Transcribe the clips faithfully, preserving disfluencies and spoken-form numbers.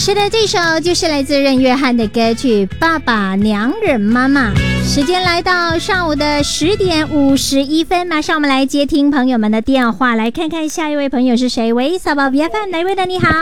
是的，这首就是来自任约翰的歌曲《爸爸娘惹妈妈》。时间来到上午的十点五十一分，马上我们来接听朋友们的电话，来看看下一位朋友是谁。喂，小宝 B F M 哪位的？你好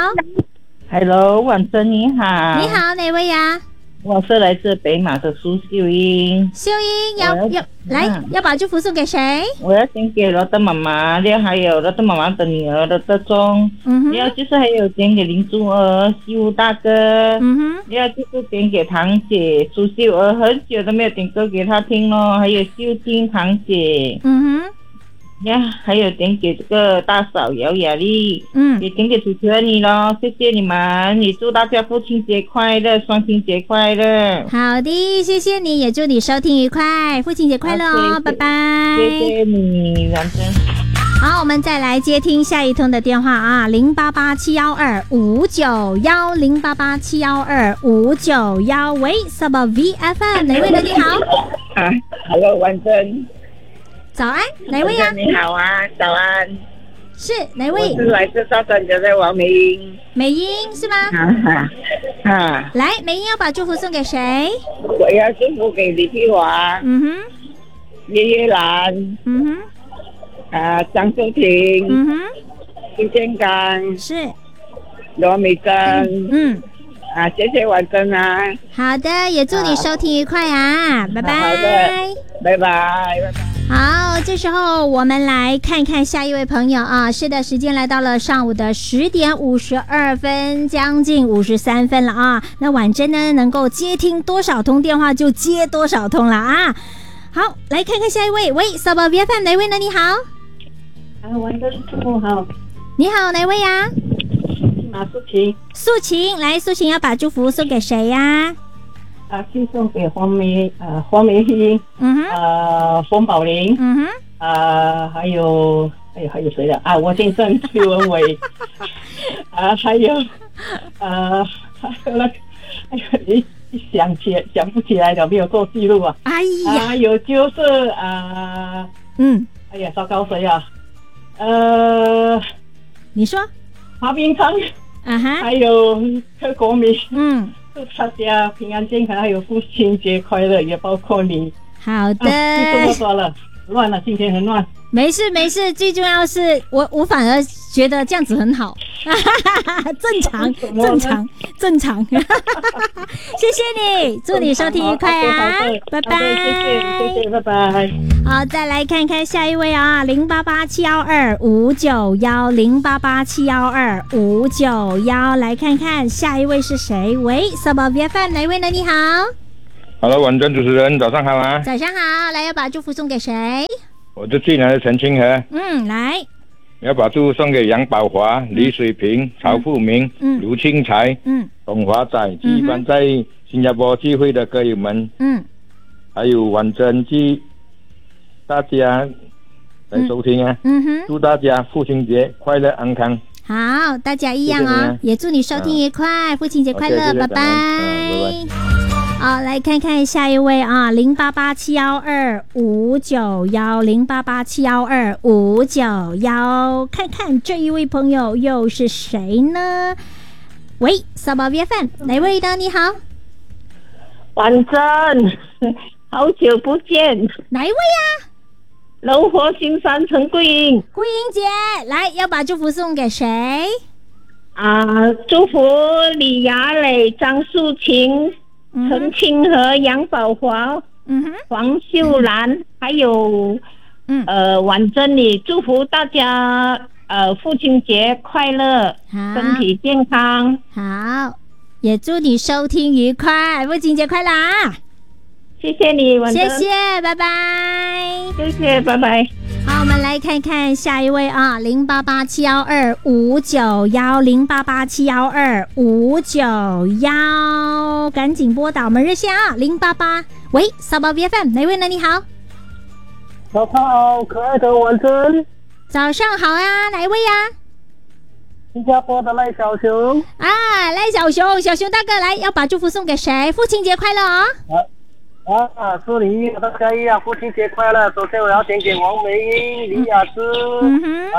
，Hello， 婉珍你好， 你好，哪位呀？ 我是来自北马的苏秀英。 秀英要要来、嗯、要把祝福送给谁？ 我要先给罗德妈妈，然后还有罗德妈妈的女儿罗德忠，嗯哼，然后就是还有点给林珠儿、西武大哥，嗯哼，然后就是点给堂姐苏秀儿，很久都没有点歌给她听咯，还有秀婷堂姐，嗯哼。呀，还有点给这个大嫂姚雅丽，嗯，也点给主持人你咯，谢谢你们，也祝大家父亲节快乐，双亲节快乐。 好的，谢谢你，也祝你收听愉快，父亲节快乐哦，拜拜。 谢谢你，杨真。 好，我们再来接听下一通的电话啊，零八八七幺二五九幺零八八七幺二五九幺，喂，什么 V F M 哪位呢？你好。 啊 ，Hello， 婉珍。 早安，哪位呀、啊？ 你好啊，早安。 是哪位？ 我是来自大三角的王美英。 美英是吗？ 啊啊！ 来，美英要把祝福送给谁？ 我要祝福给李碧华。嗯哼。叶叶兰。嗯哼。啊，张秀婷。嗯哼。朱建刚。 是。 罗美珍。 嗯。嗯啊，谢谢婉珍啊。 好的，也祝你收听愉快啊，拜拜。 好的，拜拜，拜拜。 好，这时候我们来看看下一位朋友啊。是的，时间来到了上午的十点五十二分，将近五十三分了啊。那婉珍呢，能够接听多少通电话就接多少通了啊。好，来看看下一位，喂，小宝 B F M 哪位呢？你好。 啊，婉珍师傅好。 你好，哪位呀？ 啊，素琴。 素琴，来，素琴要把祝福送给谁呀？ 啊，寄送给黄梅，呃，黄梅英，嗯哼，呃，冯宝玲，嗯哼，啊，还有，还有还有谁的啊？我先生邱文伟，啊，还有，呃，还有那个，哎呀，一一想起想不起来了，没有做记录啊。 哎呀， 还有就是啊，嗯，哎呀，糟糕，谁啊？呃， 你说， 华冰昌， 啊哈， 还有柯国明， 嗯。 祝大家平安健康，还有父亲节快乐，也包括你。 好的， 啊、不说了，乱了，今天很乱。 没事没事，最重要是我我反而觉得这样子很好，正常正常正常。谢谢你，祝你收听愉快啊，拜拜， 谢谢谢谢，拜拜。 好，再来看看下一位啊，零八八七幺二五九幺零八八七幺二五九幺，来看看下一位是谁？喂，什么 B F M 哪位呢？你好。 Hello， 晚间主持人，早上好啊！ 早上好，来要把祝福送给谁？ 我是济南的陈清河。 嗯，来， 要把祝福送给杨宝华、李水平、曹富明、嗯、卢庆才、嗯、董华仔及一般在新加坡聚会的歌友们，嗯，还有婉珍及大家来收听啊，嗯哼，祝大家父亲节快乐安康。 好，大家一样哦，谢谢也祝你收听愉快，啊、父亲节快乐， okay, 拜拜。拜拜。好，来看看下一位啊，零八八七幺二五九幺零八八七幺二五九幺，看看这一位朋友又是谁呢？喂，小宝 B F M 哪位的？你好， 婉珍，好久不见， 哪一位呀？ 龙活新山陈桂英， 桂英姐，来要把祝福送给谁？ 啊，祝福李雅蕾、张素琴。陈清和、杨宝华、嗯哼、黄秀兰，还有嗯呃婉珍，你祝福大家呃父亲节快乐，身体健康。 好，也祝你收听愉快，父亲节快乐啊！ 谢谢你，婉珍， 谢谢，拜拜， 谢谢，拜拜。 好，我们来看看下一位啊，零八八七幺二五九幺零八八七幺二五九幺，赶紧拨打我们热线啊，零八八。喂，小宝 B F M 哪位呢？你好， 早上好，可爱的婉珍。 早上好啊，哪一位呀、啊？ 新加坡的赖小熊啊，赖小熊，小熊大哥来，要把祝福送给谁？父亲节快乐啊！ 啊，祝你大家一样父亲节快乐！首先我要点给王梅英、李雅芝、嗯、啊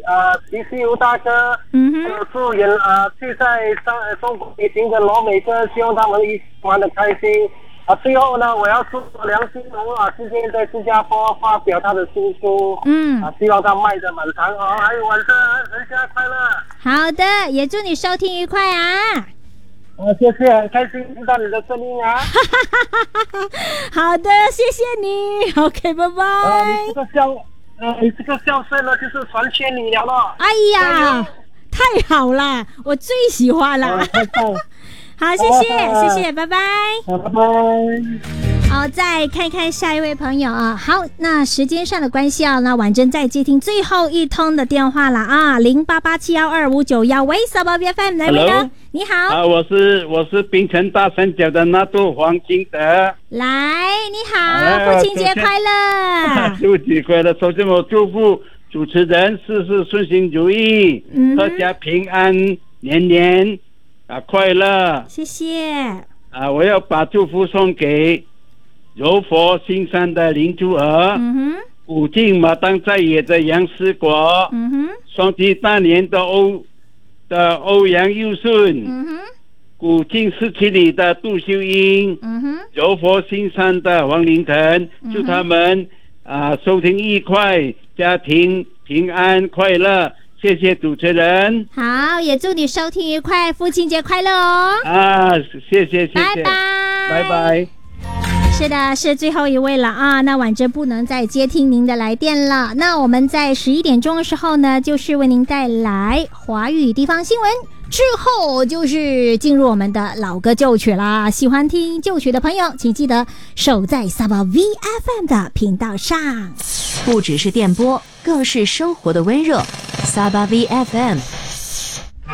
呃提西吴大哥，嗯哼，还有祝愿啊去在上中国旅行的罗美哥，希望他们一起玩得开心。啊，最后呢，我要祝梁心荣啊，今天在新加坡发表他的新书，嗯，啊，希望他卖得满堂哦。还有晚上人家快乐。 好的，也祝你收听愉快啊。 啊，谢谢，很开心听到你的声音啊。 好的，谢谢你。OK， 拜拜。 啊，你这个笑，呃，你这个笑声呢，就是传千里了了。 哎呀，太好了，我最喜欢了。啊，太棒了。好，谢谢，谢谢，拜拜， 拜拜。 好，再看看下一位朋友啊。好，那时间上的关系啊，那婉珍再接听最后一通的电话了啊，零八八七幺二五九幺，喂，Sabah B F M 哪位呢？你好， 啊，我是我是槟城大三角的那度黄金德。 来，你好，父亲节快乐！ 父亲节快乐！首先我祝福主持人事事顺心如意，嗯，阖家平安，年年啊快乐。 谢谢。 啊，我要把祝福送给柔佛新山的林珠儿，嗯哼，古晋马当在野的杨思国，嗯哼，双溪大年的欧的欧阳佑顺，嗯哼，古晋四七里的杜秀英，嗯哼，柔佛新山的黄林腾，嗯，祝他们啊收听愉快，家庭平安快乐。谢谢主持人。 好，也祝你收听愉快，父亲节快乐哦。 啊，谢谢谢谢， 拜拜拜拜。 是的，是最后一位了啊！那婉珍不能再接听您的来电了。那我们在十一点钟的时候呢，就是为您带来华语地方新闻，之后就是进入我们的老歌旧曲啦。喜欢听旧曲的朋友，请记得守在 Sabah V F M 的频道上。 不只是电波，更是生活的温热。Sabah V F M